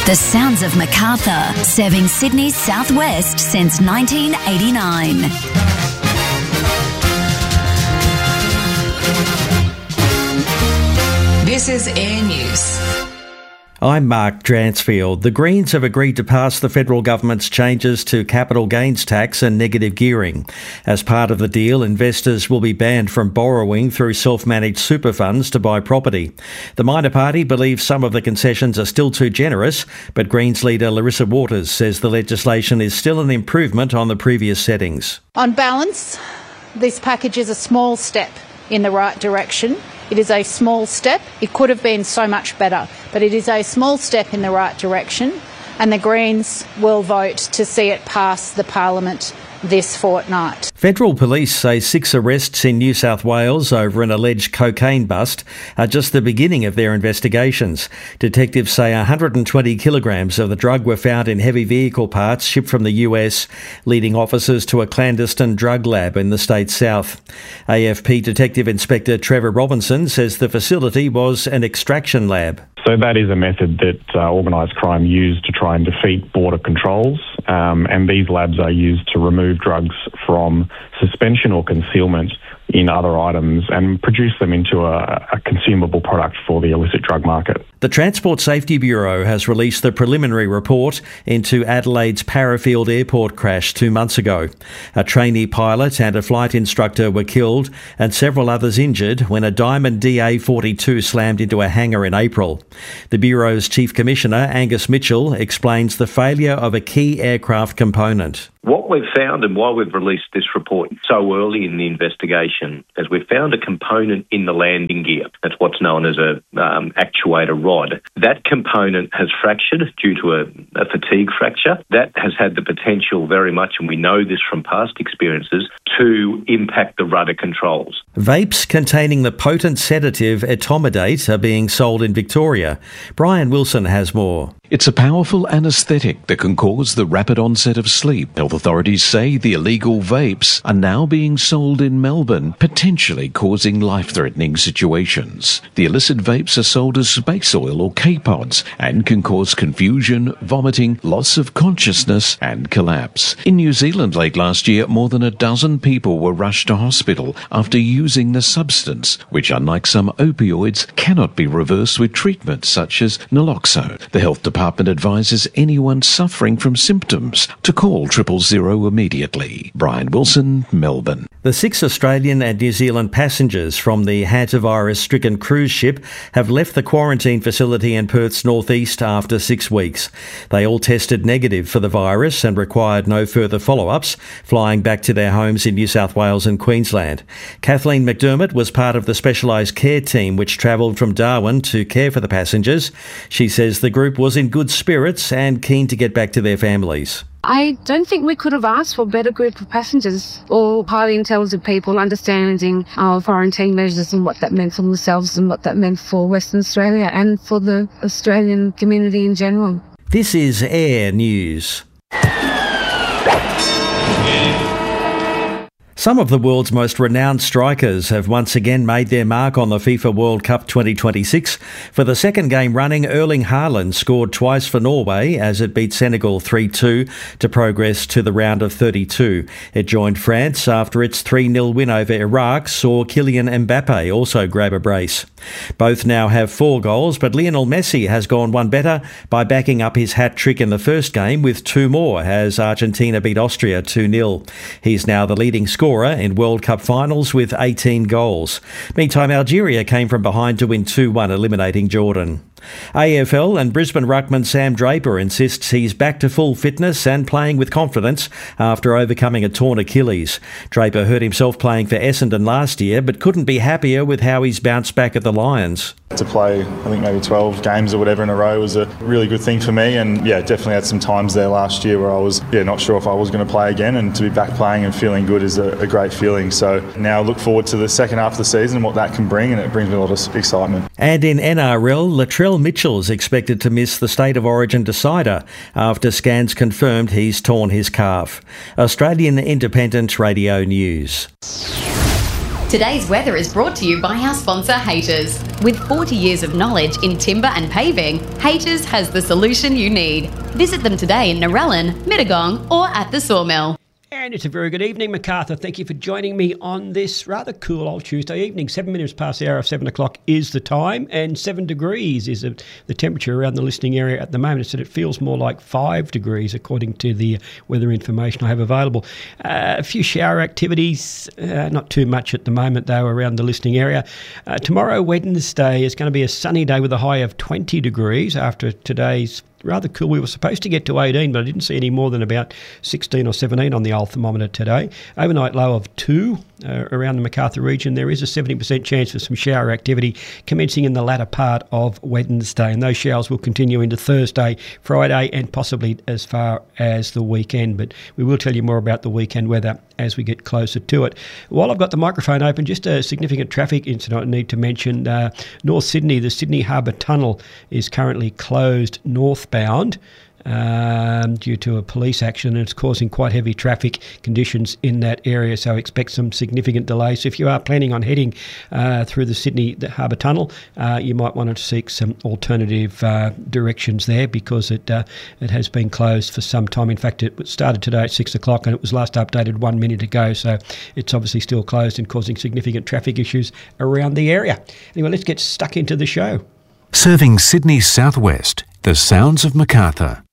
The sounds of Macarthur, serving Sydney's southwest since 1989. This is Air News. I'm Mark Dransfield. The Greens have agreed to pass the federal government's changes to capital gains tax and negative gearing. As part of the deal, investors will be banned from borrowing through self-managed super funds to buy property. The minor party believes some of the concessions are still too generous, but Greens leader Larissa Waters says the legislation is still an improvement on the previous settings. On balance, this package is a small step in the right direction. It is a small step. It could have been so much better, but it is a small step in the right direction, and the Greens will vote to see it pass the Parliament this fortnight. Federal police say 6 arrests in New South Wales over an alleged cocaine bust are just the beginning of their investigations. Detectives say 120 kilograms of the drug were found in heavy vehicle parts shipped from the US, leading officers to a clandestine drug lab in the state's south. AFP Detective Inspector Trevor Robinson says the facility was an extraction lab. So that is a method that organised crime used to try and defeat border controls, and these labs are used to remove drugs from suspension or concealment in other items and produce them into a consumable product for the illicit drug market. The Transport Safety Bureau has released the preliminary report into Adelaide's Parafield Airport crash 2 months ago. A trainee pilot and a flight instructor were killed and several others injured when a Diamond DA-42 slammed into a hangar in April. The Bureau's Chief Commissioner, Angus Mitchell, explains the failure of a key aircraft component. What we've found and why we've released this report so early in the investigation is we've found a component in the landing gear. That's what's known as a actuator rod. That component has fractured due to a fatigue fracture. That has had the potential very much, and we know this from past experiences, to impact the rudder controls. Vapes containing the potent sedative etomidate are being sold in Victoria. Brian Wilson has more. It's a powerful anaesthetic that can cause the rapid onset of sleep. Health authorities say the illegal vapes are now being sold in Melbourne, potentially causing life-threatening situations. The illicit vapes are sold as space oil or K-pods and can cause confusion, vomiting, loss of consciousness and collapse. In New Zealand late last year, more than a dozen people were rushed to hospital after using the substance, which unlike some opioids cannot be reversed with treatments such as naloxone. The Health Department advises anyone suffering from symptoms to call 000 immediately. Brian Wilson, Melbourne. The 6 Australian and New Zealand passengers from the hantavirus-stricken cruise ship have left the quarantine facility in Perth's northeast after 6 weeks. They all tested negative for the virus and required no further follow-ups, flying back to their homes in New South Wales and Queensland. Kathleen McDermott was part of the specialised care team which travelled from Darwin to care for the passengers. She says the group was in good spirits and keen to get back to their families. I don't think we could have asked for a better group of passengers, all highly intelligent people understanding our quarantine measures and what that meant for themselves and what that meant for Western Australia and for the Australian community in general. This is Air News. Some of the world's most renowned strikers have once again made their mark on the FIFA World Cup 2026. For the second game running, Erling Haaland scored twice for Norway as it beat Senegal 3-2 to progress to the round of 32. It joined France after its 3-0 win over Iraq saw Kylian Mbappe also grab a brace. Both now have 4 goals, but Lionel Messi has gone one better by backing up his hat-trick in the first game with 2 more as Argentina beat Austria 2-0. He's now the leading scorer in World Cup finals with 18 goals. Meantime, Algeria came from behind to win 2-1, eliminating Jordan. AFL and Brisbane ruckman Sam Draper insists he's back to full fitness and playing with confidence after overcoming a torn Achilles. Draper hurt himself playing for Essendon last year but couldn't be happier with how he's bounced back at the Lions. To play, I think maybe 12 games or whatever in a row was a really good thing for me, and definitely had some times there last year where I was not sure if I was going to play again, and to be back playing and feeling good is a great feeling. So now I look forward to the second half of the season and what that can bring, and it brings me a lot of excitement. And in NRL, Latrell Mitchell's expected to miss the State of Origin decider after scans confirmed he's torn his calf. Australian Independent Radio News. Today's weather is brought to you by our sponsor, Haters. With 40 years of knowledge in timber and paving, Haters has the solution you need. Visit them today in Narellan, Mittagong or at the Sawmill. And it's a very good evening, Macarthur. Thank you for joining me on this rather cool old Tuesday evening. 7 minutes past the hour of 7 o'clock is the time, and 7 degrees is the temperature around the listening area at the moment. It said it feels more like 5 degrees according to the weather information I have available. A few shower activities, not too much at the moment though around the listening area. Tomorrow, Wednesday, is going to be a sunny day with a high of 20 degrees after today's rather cool. We were supposed to get to 18, but I didn't see any more than about 16 or 17 on the old thermometer today. Overnight low of 2 around the Macarthur region. There is a 70% chance for some shower activity commencing in the latter part of Wednesday, and those showers will continue into Thursday, Friday, and possibly as far as the weekend. But we will tell you more about the weekend weather as we get closer to it. While I've got the microphone open, just a significant traffic incident I need to mention. North Sydney, the Sydney Harbour Tunnel is currently closed northbound due to a police action, and it's causing quite heavy traffic conditions in that area, so expect some significant delays. So if you are planning on heading through the Sydney Harbour Tunnel, you might want to seek some alternative directions there, because it has been closed for some time. In fact, it started today at 6 o'clock and it was last updated 1 minute ago, so it's obviously still closed and causing significant traffic issues around the area. Anyway, let's get stuck into the show. Serving Sydney's southwest, the sounds of Macarthur.